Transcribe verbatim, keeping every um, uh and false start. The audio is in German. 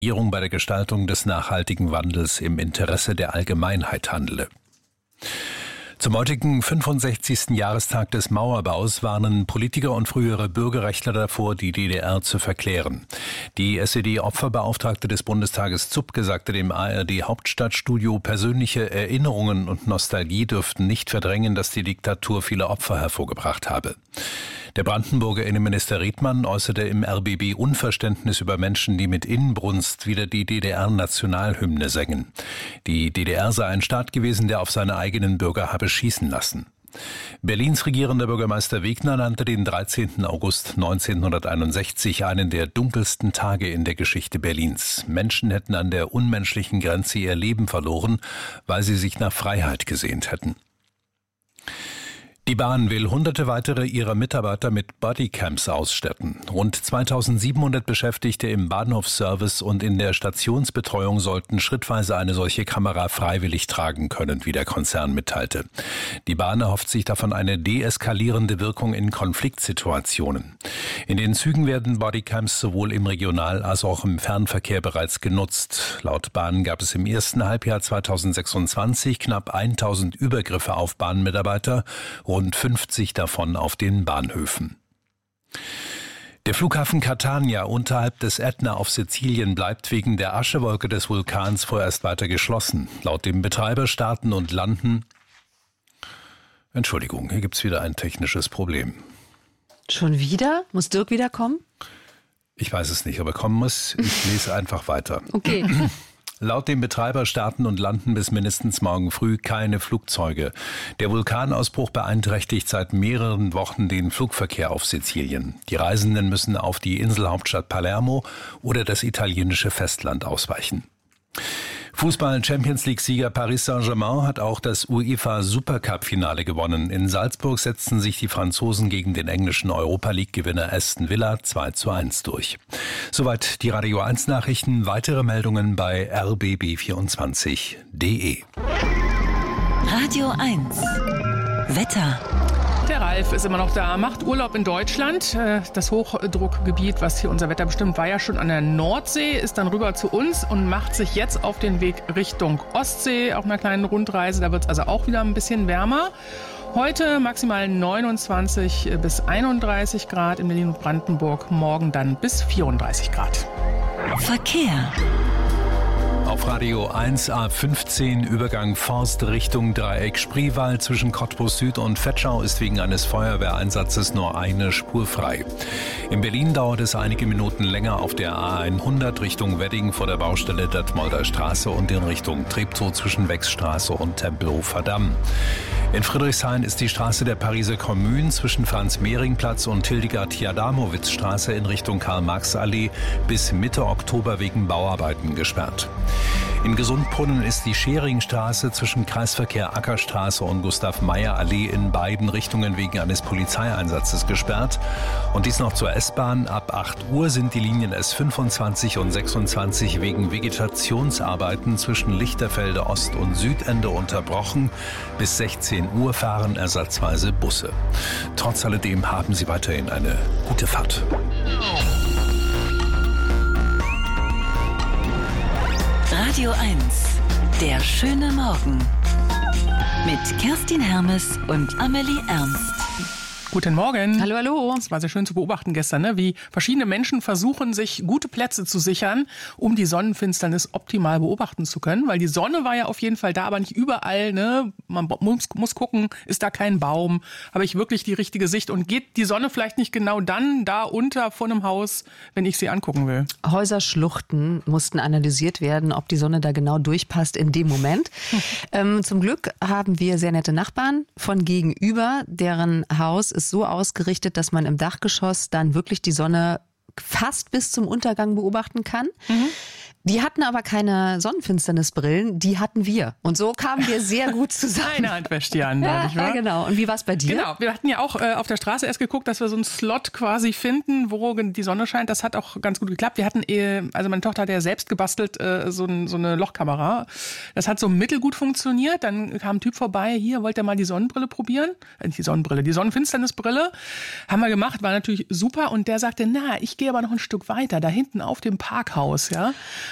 bei der Gestaltung des nachhaltigen Wandels im Interesse der Allgemeinheit handele. Zum heutigen fünfundsechzigsten Jahrestag des Mauerbaus warnen Politiker und frühere Bürgerrechtler davor, die D D R zu verklären. Die S E D-Opferbeauftragte des Bundestages Zupke sagte dem A R D-Hauptstadtstudio, persönliche Erinnerungen und Nostalgie dürften nicht verdrängen, dass die Diktatur viele Opfer hervorgebracht habe. Der Brandenburger Innenminister Riedmann äußerte im R B B Unverständnis über Menschen, die mit Inbrunst wieder die D D R-Nationalhymne sängen. Die D D R sei ein Staat gewesen, der auf seine eigenen Bürger habe schießen lassen. Berlins regierender Bürgermeister Wegner nannte den dreizehnten August neunzehnhunderteinundsechzig einen der dunkelsten Tage in der Geschichte Berlins. Menschen hätten an der unmenschlichen Grenze ihr Leben verloren, weil sie sich nach Freiheit gesehnt hätten. Die Bahn will hunderte weitere ihrer Mitarbeiter mit Bodycams ausstatten. Rund zweitausendsiebenhundert Beschäftigte im Bahnhofsservice und in der Stationsbetreuung sollten schrittweise eine solche Kamera freiwillig tragen können, wie der Konzern mitteilte. Die Bahn erhofft sich davon eine deeskalierende Wirkung in Konfliktsituationen. In den Zügen werden Bodycams sowohl im Regional- als auch im Fernverkehr bereits genutzt. Laut Bahn gab es im ersten Halbjahr zweitausendsechsundzwanzig knapp tausend Übergriffe auf Bahnmitarbeiter, rund fünfzig davon auf den Bahnhöfen. Der Flughafen Catania unterhalb des Ätna auf Sizilien bleibt wegen der Aschewolke des Vulkans vorerst weiter geschlossen. Laut dem Betreiber starten und landen... Entschuldigung, hier gibt's wieder ein technisches Problem. Schon wieder? Muss Dirk wieder kommen? Ich weiß es nicht, aber kommen muss. Ich lese einfach weiter. Okay. Laut dem Betreiber starten und landen bis mindestens morgen früh keine Flugzeuge. Der Vulkanausbruch beeinträchtigt seit mehreren Wochen den Flugverkehr auf Sizilien. Die Reisenden müssen auf die Inselhauptstadt Palermo oder das italienische Festland ausweichen. Fußball-Champions-League-Sieger Paris Saint-Germain hat auch das UEFA-Supercup-Finale gewonnen. In Salzburg setzten sich die Franzosen gegen den englischen Europa-League-Gewinner Aston Villa zwei zu eins durch. Soweit die Radio eins Nachrichten. Weitere Meldungen bei r b b vierundzwanzig punkt d e. Radio eins Wetter. Der Ralf ist immer noch da, macht Urlaub in Deutschland. Das Hochdruckgebiet, was hier unser Wetter bestimmt, war ja schon an der Nordsee, ist dann rüber zu uns und macht sich jetzt auf den Weg Richtung Ostsee, auf einer kleinen Rundreise. Da wird es also auch wieder ein bisschen wärmer. Heute maximal neunundzwanzig bis einunddreißig Grad in Berlin und Brandenburg, morgen dann bis vierunddreißig Grad. Verkehr. Auf Radio eins A fünfzehn Übergang Forst Richtung Dreieck Spreewald zwischen Cottbus Süd und Vetschau ist wegen eines Feuerwehreinsatzes nur eine Spur frei. In Berlin dauert es einige Minuten länger auf der A hundert Richtung Wedding vor der Baustelle Detmolder Straße und in Richtung Treptow zwischen Wechsstraße und Tempelhofer Damm. In Friedrichshain ist die Straße der Pariser Kommune zwischen Franz-Mehring-Platz und Hildegard-Adamowitz-Straße in Richtung Karl-Marx-Allee bis Mitte Oktober wegen Bauarbeiten gesperrt. In Gesundbrunnen ist die Scheringstraße zwischen Kreisverkehr Ackerstraße und Gustav-Meyer-Allee in beiden Richtungen wegen eines Polizeieinsatzes gesperrt. Und dies noch zur S-Bahn. Ab acht Uhr sind die Linien S fünfundzwanzig und sechsundzwanzig wegen Vegetationsarbeiten zwischen Lichterfelde Ost- und Südende unterbrochen. Bis sechzehn Uhr fahren ersatzweise Busse. Trotz alledem haben Sie weiterhin eine gute Fahrt. Radio eins, der schöne Morgen. Mit Kerstin Hermes und Amelie Ernst. Guten Morgen. Hallo, hallo. Es war sehr schön zu beobachten gestern, ne? Wie verschiedene Menschen versuchen, sich gute Plätze zu sichern, um die Sonnenfinsternis optimal beobachten zu können. Weil die Sonne war ja auf jeden Fall da, aber nicht überall. Ne? Man muss, muss gucken, ist da kein Baum? Habe ich wirklich die richtige Sicht? Und geht die Sonne vielleicht nicht genau dann da unter vor einem Haus, wenn ich sie angucken will? Häuserschluchten mussten analysiert werden, ob die Sonne da genau durchpasst in dem Moment. ähm, zum Glück haben wir sehr nette Nachbarn von gegenüber, deren Haus ist so ausgerichtet, dass man im Dachgeschoss dann wirklich die Sonne fast bis zum Untergang beobachten kann. Mhm. Die hatten aber keine Sonnenfinsternisbrillen, die hatten wir. Und so kamen wir sehr gut zusammen. Eine Hand wäscht die andere, ja, nicht wahr? Ja, genau. Und wie war es bei dir? Genau, wir hatten ja auch äh, auf der Straße erst geguckt, dass wir so einen Slot quasi finden, wo die Sonne scheint. Das hat auch ganz gut geklappt. Wir hatten, äh, also meine Tochter hat ja selbst gebastelt, äh, so, ein, so eine Lochkamera. Das hat so mittelgut funktioniert. Dann kam ein Typ vorbei, hier, wollt ihr mal die Sonnenbrille probieren? Äh, nicht die Sonnenbrille, die Sonnenfinsternisbrille. Haben wir gemacht, war natürlich super. Und der sagte, na, ich gehe aber noch ein Stück weiter, da hinten auf dem Parkhaus, ja.